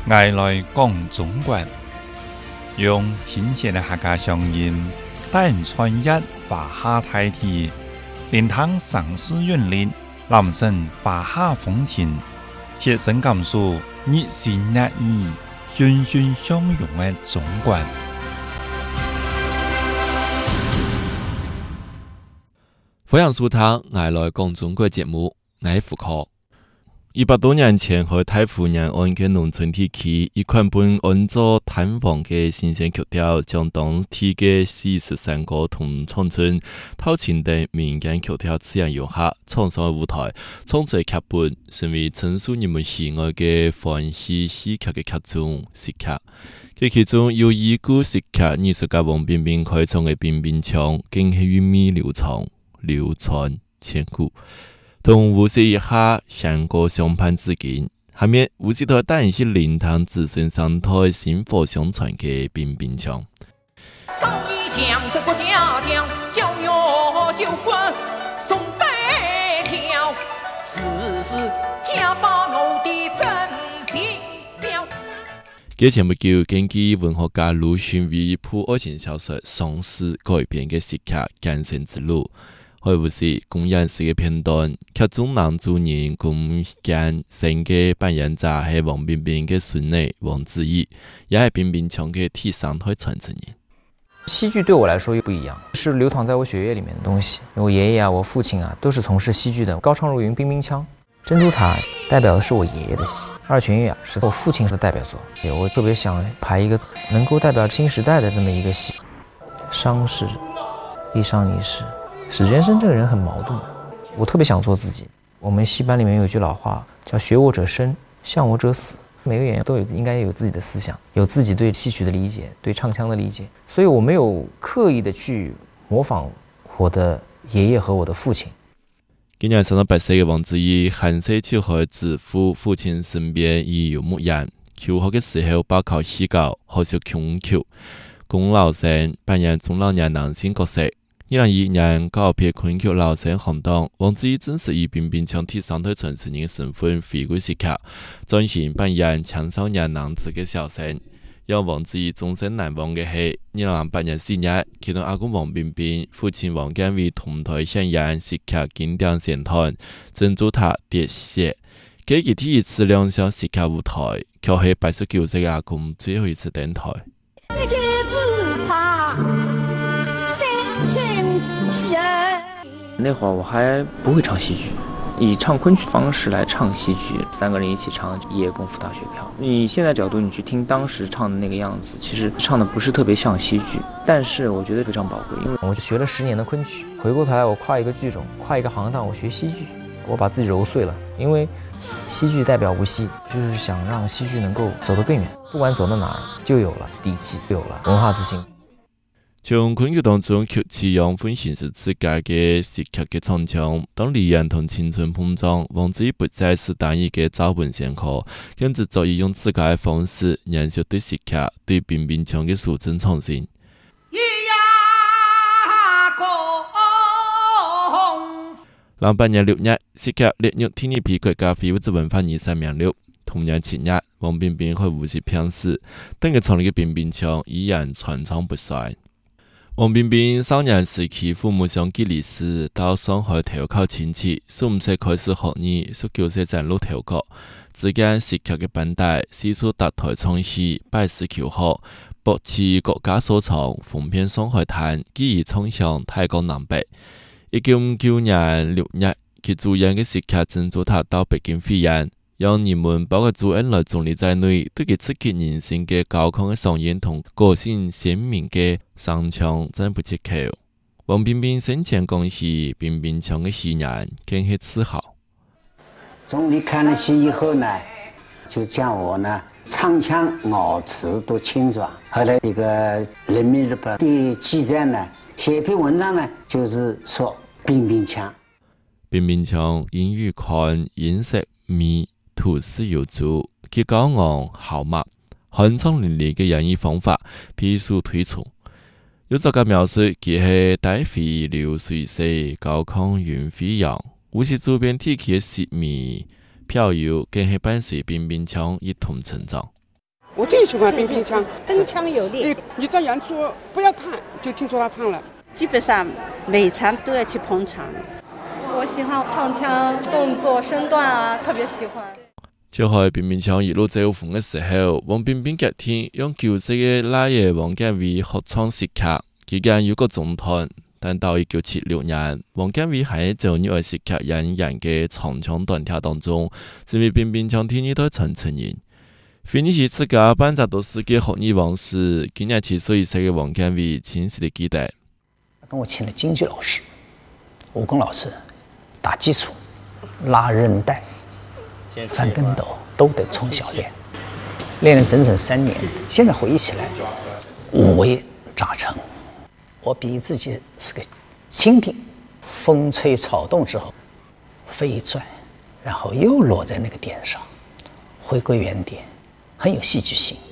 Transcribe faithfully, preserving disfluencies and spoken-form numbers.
爱来讲中国，用亲切的客家乡音，带人穿越华夏大地，连趟城市韵律，南城华夏风情，切身感受热情热意、欣欣相融的中国。 欢迎收听《爱来讲中国》节目，我是胡科。一百多年前，喺太湖沿岸嘅农村地區，一款本按做探訪嘅新鮮曲調，將當地嘅四十三個同鄉村透前的民間曲調自然融合，創上嘅舞台，創作劇本，成為陳述人們喜愛嘅歡喜喜劇嘅劇種戲劇。佢其中有一個戲劇藝術家王冰冰開創嘅冰冰腔，更係韻味流暢、流傳千古。同無錫一下相過相伴至今，下面無錫台當然是靈堂子孫上台薪火相傳嘅冰冰腔。 上一講這個家講教育就官送帶條，時時家把我的真心表。 這節目叫根據文學家魯迅為一部愛情小說《喪屍》改編嘅戲劇《艱辛之路》。開無是公演時嘅片段，劇中男主人公間成嘅扮演者係王冰冰嘅孫女王子怡，也係冰冰腔嘅第三代傳承人。 戲劇對我來說又不一樣，是流淌在我血液裡面的東西。我爺爺啊，我父親啊，都是從事戲劇的。高唱入雲、冰冰腔、珍珠塔代表的是我爺爺的戲，二泉月啊是我父親的代表作。我特別想拍一個能夠代表新時代的這麼一個戲。傷是一傷一世。史覺生這個人很矛盾的，我特別想做自己。我們戲班裡面有句老話叫學我者生，向我者死。每個演員都有應該有自己的思想，有自己對戲曲的理解，對唱腔的理解，所以我沒有刻意的去模仿我的爺爺和我的父親。 今年三十八歲嘅王子怡，寒舍就喺子父父親身邊以遊牧人，求學嘅時候報考戲校，學習瓊橋，龔老生扮演中老年男性角色。二零二一年告別昆曲老生行當，王子怡正式以冰冰腔第三代傳承人嘅身份回歸戲劇，轉型扮演青少年男子嘅小生。讓王子怡終身難忘嘅係二零零八年四月，佢同阿公王冰冰、父親王建偉同台上演戲劇經典神探《珍珠塔喋血》，佢哋第一次亮相戲劇舞台，卻係八十九歲嘅阿公最後一次登台。 那會兒我還不會唱戲劇，以唱昆曲方式來唱戲劇，三個人一起唱《夜功夫大雪飄》。你現在角度你去聽當時唱的那個樣子，其實唱的不是特別像戲劇，但是我覺得非常寶貴。因為我就學了十年的昆曲，回過頭來我跨一個劇種，跨一個行當，我學戲劇，我把自己揉碎了。因為戲劇代表無錫，就是想讓戲劇能夠走得更遠，不管走到哪兒，就有了底氣，就有了文化自信。 從昆曲當中吸取養分形式自家嘅戲劇嘅唱腔，當理念同青春碰撞，王子怡不再是單一嘅照本宣科，更是早已用自家嘅方式延續對戲劇、對冰冰腔嘅蘇正創新。零八年六月，戲劇列入第二批國家非物質文化遺產名錄。同年七月，王冰冰喺無錫病逝，等佢創立嘅冰冰腔依然傳唱不衰。王冰冰少年時期父母相繼離世，到上海投靠親戚，十五歲開始學藝，十九歲嶄露頭角。只間戲劇嘅班帶，四處搭台唱戲，拜師求學，博取國家所長，風遍上海灘，繼而衝向大江南北。一九五九年六月，佢主演嘅戲劇《珍珠塔》到北京飛演。讓人們包括朱恩來總理在內，對佢刺激人心嘅高亢嘅嗓音同個性鮮明嘅聲腔讚不絕口。王冰冰生前講起冰冰腔嘅戲人，更係自豪。 總理看了戲以後呢，就將我呢唱腔咬詞都清楚。後來這個人民日報的記者呢寫一篇文章呢，就是說冰冰腔。 冰冰腔音域寬，音色密。吐絲有足，其高昂豪邁、酣暢淋漓嘅演繹方法，必須推崇。有作家描述佢係帶飛流水勢，高亢雲飛揚。無錫周邊地區嘅細密飄柔，更係伴隨冰冰腔一同成長。 我最喜欢冰冰枪， 铿锵有力。 你到演出不要看，就听说他唱了。 基本上每场都要去捧场。 我喜欢唱腔、动作、身段啊，特别喜欢。 就喺冰冰枪一路走红嘅時候，王冰冰隔天用九歲嘅奶爺王家衛合唱粵劇，期間有個總團。但到一九七六年，王家衛喺就粵粵劇演員嘅長槍短跳當中，成為冰冰槍第二代傳承人。菲尼西自家半扎都是嘅學藝往事，今年七十一歲嘅王家衛清晰地記得。 跟我請了京劇老師、武功老師，打基礎、拉韌帶、翻跟斗都得從小練，練了整整三年。現在回憶起來，五味雜陳。我比自己是個蜻蜓，風吹草動之後飛一轉，然後又落在那個點上，回歸原點，很有戲劇性。